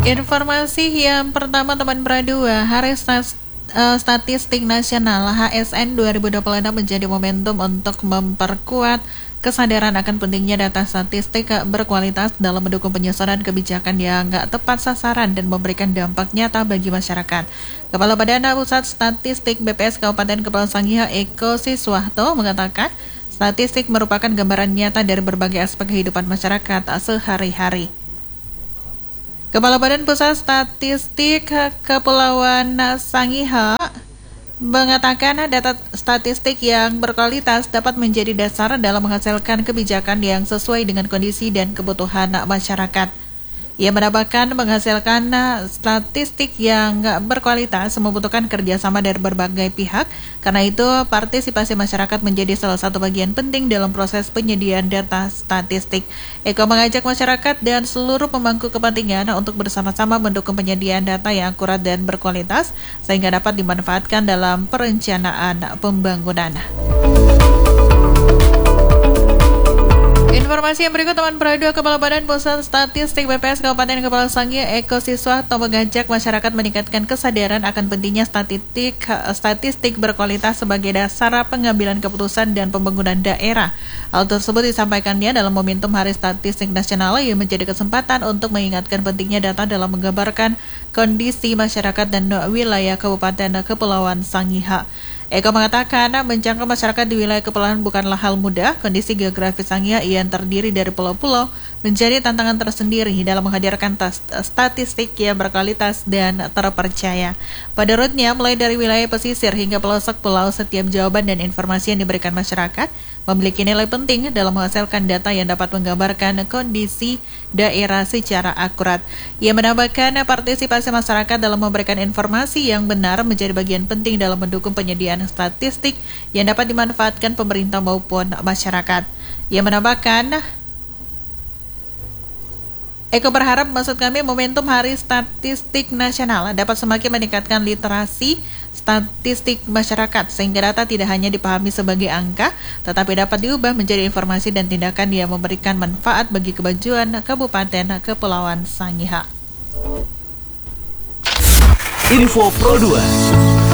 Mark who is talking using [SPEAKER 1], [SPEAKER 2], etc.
[SPEAKER 1] Informasi yang pertama teman Pradua, Hari Statistik Nasional HSN 2026 menjadi momentum untuk memperkuat kesadaran akan pentingnya data statistik berkualitas dalam mendukung penyusunan kebijakan yang tepat sasaran dan memberikan dampak nyata bagi masyarakat. Kepala Badan Pusat Statistik BPS Kabupaten Kepulauan Sangihe Eko Siswanto mengatakan, statistik merupakan gambaran nyata dari berbagai aspek kehidupan masyarakat sehari-hari. Kepala Badan Pusat Statistik Kepulauan Sangihe mengatakan data statistik yang berkualitas dapat menjadi dasar dalam menghasilkan kebijakan yang sesuai dengan kondisi dan kebutuhan masyarakat. Ia menambahkan menghasilkan statistik yang berkualitas membutuhkan kerjasama dari berbagai pihak, karena itu partisipasi masyarakat menjadi salah satu bagian penting dalam proses penyediaan data statistik. Eko mengajak masyarakat dan seluruh pemangku kepentingan untuk bersama-sama mendukung penyediaan data yang akurat dan berkualitas, sehingga dapat dimanfaatkan dalam perencanaan pembangunan. Informasi yang berikut teman Pradua, Kepala Badan Pusat Statistik BPS Kabupaten Kepulauan Sangihe Eko Siswanto mengajak masyarakat meningkatkan kesadaran akan pentingnya statistik berkualitas sebagai dasar pengambilan keputusan dan pembangunan daerah. Hal tersebut disampaikannya dalam momentum Hari Statistik Nasional yang menjadi kesempatan untuk mengingatkan pentingnya data dalam menggambarkan kondisi masyarakat dan wilayah Kabupaten Kepulauan Sangihe. Eko mengatakan, menjangkau masyarakat di wilayah kepulauan bukanlah hal mudah. Kondisi geografis Sangihe yang terdiri dari pulau-pulau menjadi tantangan tersendiri dalam menghadirkan statistik yang berkualitas dan terpercaya. Menurutnya, mulai dari wilayah pesisir hingga pelosok pulau, setiap jawaban dan informasi yang diberikan masyarakat memiliki nilai penting dalam menghasilkan data yang dapat menggambarkan kondisi daerah secara akurat. Ia menambahkan partisipasi masyarakat dalam memberikan informasi yang benar menjadi bagian penting dalam mendukung penyediaan statistik yang dapat dimanfaatkan pemerintah maupun masyarakat. Ia menambahkan, Eko berharap momentum Hari Statistik Nasional dapat semakin meningkatkan literasi statistik masyarakat sehingga data tidak hanya dipahami sebagai angka, tetapi dapat diubah menjadi informasi dan tindakan yang memberikan manfaat bagi kemajuan Kabupaten Kepulauan Sangihe.
[SPEAKER 2] Info Pro 2.